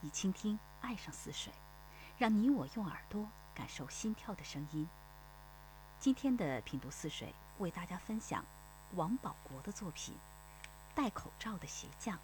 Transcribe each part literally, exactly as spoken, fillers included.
以倾听爱上似水，让你我用耳朵感受心跳的声音。今天的品读似水为大家分享王保国的作品《戴口罩的鞋匠》。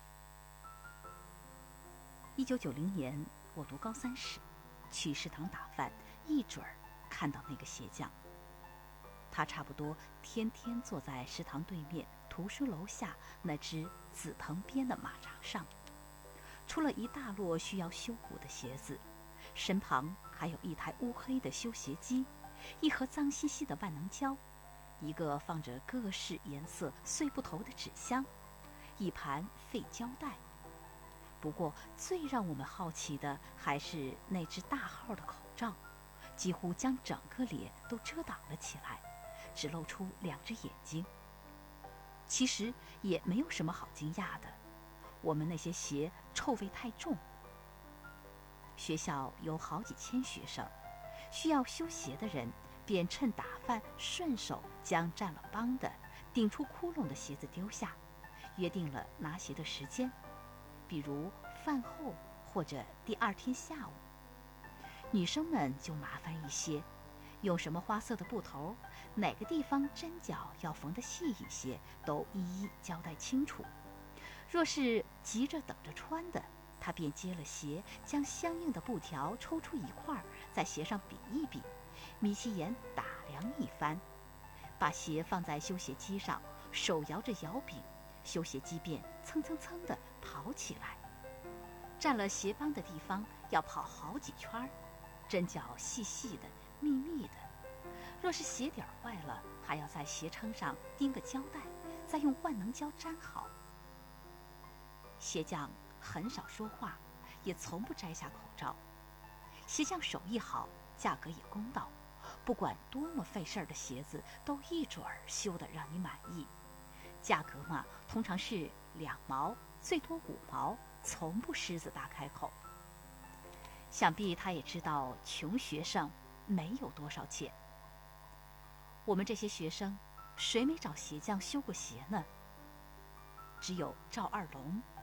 一九九零年，我读高三时，去食堂打饭，一准儿看到那个鞋匠。他差不多天天坐在食堂对面图书楼下那只紫藤编的马扎上，除了一大摞需要修补的鞋子，身旁还有一台乌黑的修鞋机，一盒脏兮兮的万能胶，一个放着各式颜色碎布头的纸箱，一盘废胶带。不过最让我们好奇的还是那只大号的口罩，几乎将整个脸都遮挡了起来，只露出两只眼睛。其实也没有什么好惊讶的，我们那些鞋臭味太重。学校有好几千学生，需要修鞋的人便趁打饭顺手将占了帮的顶出窟窿的鞋子丢下，约定了拿鞋的时间，比如饭后或者第二天下午。女生们就麻烦一些，用什么花色的布头，哪个地方针脚要缝得细一些，都一一交代清楚。若是急着等着穿的，他便接了鞋，将相应的布条抽出一块，在鞋上比一比，眯起眼打量一番，把鞋放在修鞋机上，手摇着摇柄，修鞋机便蹭蹭蹭地跑起来。占了鞋帮的地方要跑好几圈，针脚细细的密密的，若是鞋底坏了，还要在鞋撑上钉个胶带，再用万能胶粘好。鞋匠很少说话，也从不摘下口罩。鞋匠手艺好，价格也公道，不管多么费事儿的鞋子，都一准儿修得让你满意。价格嘛，通常是两毛，最多五毛，从不狮子大开口。想必他也知道穷学生没有多少钱。我们这些学生，谁没找鞋匠修过鞋呢？只有赵二龙